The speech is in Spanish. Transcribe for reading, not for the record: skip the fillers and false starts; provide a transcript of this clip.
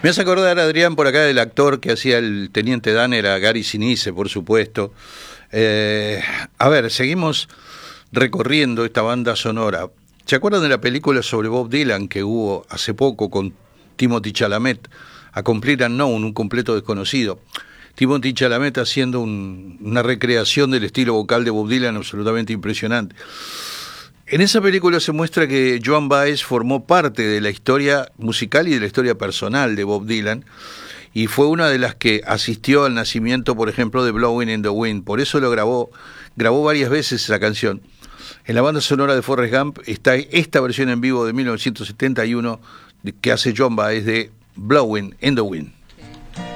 Me hace acordar, Adrián, por acá del actor que hacía el Teniente Dan, era Gary Sinise, por supuesto. A ver, seguimos recorriendo esta banda sonora. ¿Se acuerdan de la película sobre Bob Dylan que hubo hace poco con Timothy Chalamet, A Complete Unknown, un completo desconocido? Timothy Chalamet haciendo una recreación del estilo vocal de Bob Dylan absolutamente impresionante. En esa película se muestra que Joan Baez formó parte de la historia musical y de la historia personal de Bob Dylan, y fue una de las que asistió al nacimiento, por ejemplo, de Blowing in the Wind. Por eso lo grabó varias veces esa canción. En la banda sonora de Forrest Gump está esta versión en vivo de 1971 que hace Joan Baez de Blowing in the Wind.